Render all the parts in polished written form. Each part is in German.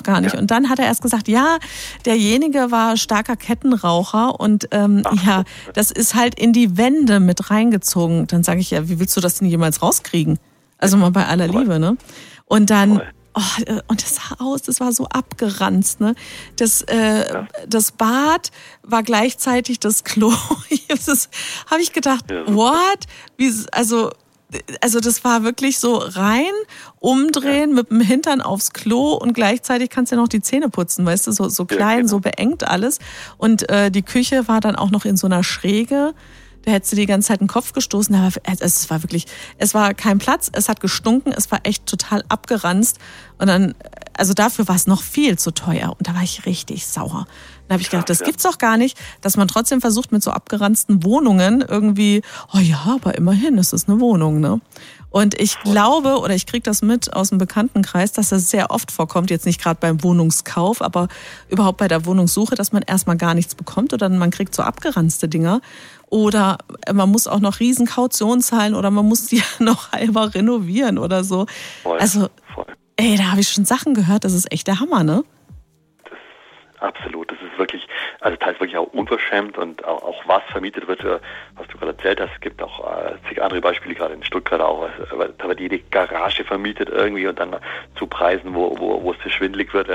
gar nicht. Ja. Und dann hat er erst gesagt, ja, derjenige war starker Kettenraucher und das ist halt in die Wände mit reingezogen. Dann sage ich, ja, wie willst du das denn jemals rauskriegen? Also mal bei aller Liebe, ne? Und dann, und das sah aus, das war so abgeranzt, ne? Das Bad war gleichzeitig das Klo. Das habe ich gedacht, what? Also das war wirklich so rein, umdrehen, mit dem Hintern aufs Klo und gleichzeitig kannst du ja noch die Zähne putzen, weißt du, so klein, so beengt alles. Und die Küche war dann auch noch in so einer Schräge. Da hättest du die ganze Zeit den Kopf gestoßen. Aber es war kein Platz, es hat gestunken, es war echt total abgeranzt. Und dann, also dafür war es noch viel zu teuer. Und da war ich richtig sauer. Dann habe ich gedacht, das gibt's doch gar nicht, dass man trotzdem versucht, mit so abgeranzten Wohnungen irgendwie, oh ja, aber immerhin, es ist eine Wohnung, ne? Und ich glaube, oder ich kriege das mit aus dem Bekanntenkreis, dass das sehr oft vorkommt, jetzt nicht gerade beim Wohnungskauf, aber überhaupt bei der Wohnungssuche, dass man erstmal gar nichts bekommt oder man kriegt so abgeranzte Dinger. Oder man muss auch noch riesen Kaution zahlen oder man muss die noch halber renovieren oder so. Voll. Da habe ich schon Sachen gehört, das ist echt der Hammer, ne? Absolut, das ist wirklich, also teils wirklich auch unverschämt und auch was vermietet wird, was du gerade erzählt hast. Es gibt auch zig andere Beispiele, gerade in Stuttgart auch, da wird jede Garage vermietet irgendwie und dann zu Preisen, wo es zu schwindelig wird,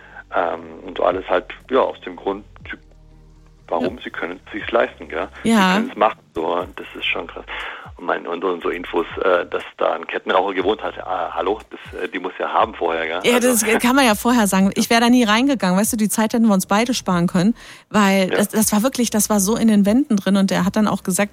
und alles halt, aus dem Grund, warum sie können es sich leisten, gell? Sie können es machen, so, das ist schon krass. Und so Infos, dass da ein Kettenraucher gewohnt hat. Hallo, die muss ja haben vorher, gell? Ja, das kann man ja vorher sagen. Ich wäre da nie reingegangen, weißt du, die Zeit hätten wir uns beide sparen können, weil das war wirklich, das war so in den Wänden drin und der hat dann auch gesagt,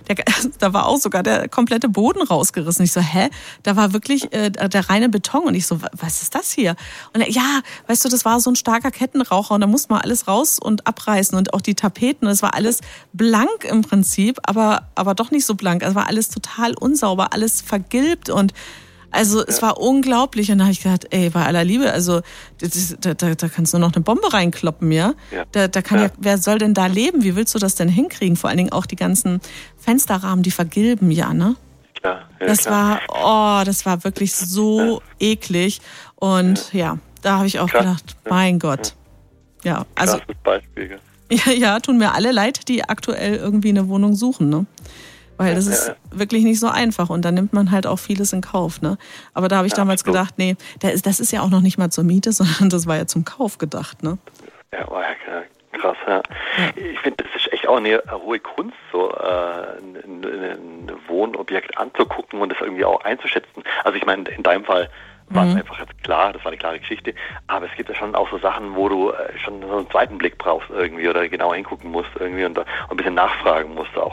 da war auch sogar der komplette Boden rausgerissen. Ich so, da war wirklich der reine Beton und ich so, was ist das hier? Und weißt du, das war so ein starker Kettenraucher und da musste man alles raus und abreißen und auch die Tapeten, das war alles blank im Prinzip, aber doch nicht so blank. Es war alles total unsauber, alles vergilbt und also es war unglaublich. Und da habe ich gedacht, bei aller Liebe, also da kannst du noch eine Bombe reinkloppen, ja? Wer soll denn da leben? Wie willst du das denn hinkriegen? Vor allen Dingen auch die ganzen Fensterrahmen, die vergilben, ne? Das war wirklich so eklig. Und da habe ich auch gedacht, mein Gott. Ja, also Beispiel, tun mir alle leid, die aktuell irgendwie eine Wohnung suchen, ne? Weil das ist wirklich nicht so einfach und da nimmt man halt auch vieles in Kauf, ne? Aber da habe ich damals gedacht, nee, das ist ja auch noch nicht mal zur Miete, sondern das war ja zum Kauf gedacht, ne? Ja, war krass, ja. Ich finde, das ist echt auch eine hohe Kunst, so ein Wohnobjekt anzugucken und das irgendwie auch einzuschätzen. Also ich meine, in deinem Fall war es einfach jetzt klar, das war eine klare Geschichte, aber es gibt ja schon auch so Sachen, wo du schon so einen zweiten Blick brauchst irgendwie oder genauer hingucken musst irgendwie und ein bisschen nachfragen musst auch,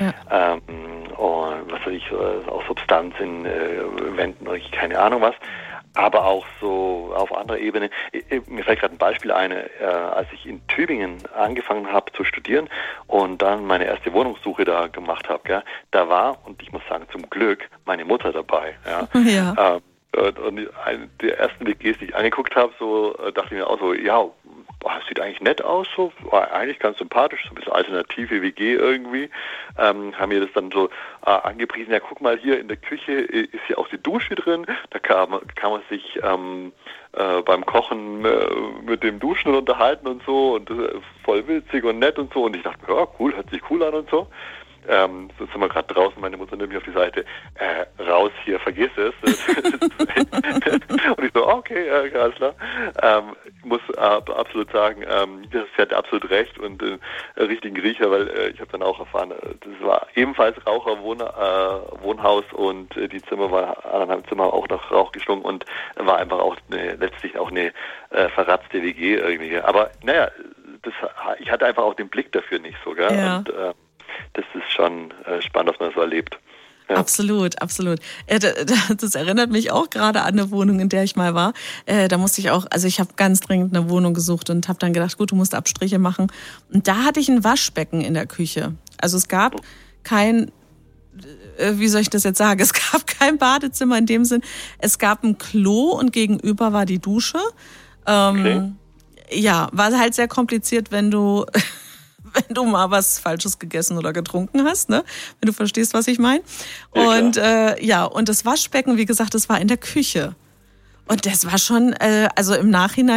und was weiß ich, auch Substanz in Wänden oder keine Ahnung was, aber auch so auf anderer Ebene. Mir fällt gerade ein Beispiel ein, als ich in Tübingen angefangen habe zu studieren und dann meine erste Wohnungssuche da gemacht habe, da war, und ich muss sagen, zum Glück meine Mutter dabei, und der ersten WGs, die ich angeguckt habe, so dachte ich mir auch so, sieht eigentlich nett aus, so war eigentlich ganz sympathisch, so ein bisschen alternative WG irgendwie. Haben mir das dann so angepriesen, guck mal, hier in der Küche ist ja auch die Dusche drin, da kann man sich beim Kochen mit dem Duschen unterhalten und so und voll witzig und nett und so und ich dachte, cool, hört sich cool an und so. So sind wir gerade draußen, meine Mutter nimmt mich auf die Seite, raus hier, vergiss es. Und ich so, okay, alles klar. Ich muss absolut sagen, sie hat absolut recht und richtigen Riecher, weil ich habe dann auch erfahren, das war ebenfalls Raucherwohnhaus und die Zimmer war, anderthalb Zimmer auch nach Rauch gestunken und war einfach auch letztlich auch eine verratzte WG irgendwie. Aber ich hatte einfach auch den Blick dafür nicht so, gell? Ja. Und das ist schon spannend, dass man das so erlebt. Ja. Absolut, absolut. Das erinnert mich auch gerade an eine Wohnung, in der ich mal war. Da musste ich ich habe ganz dringend eine Wohnung gesucht und habe dann gedacht, gut, du musst Abstriche machen. Und da hatte ich ein Waschbecken in der Küche. Also es gab kein, wie soll ich das jetzt sagen, es gab kein Badezimmer in dem Sinn. Es gab ein Klo und gegenüber war die Dusche. Okay. Ja, war halt sehr kompliziert, wenn du mal was Falsches gegessen oder getrunken hast, ne? Wenn du verstehst, was ich meine. Und und das Waschbecken, wie gesagt, das war in der Küche. Und das war schon, also im Nachhinein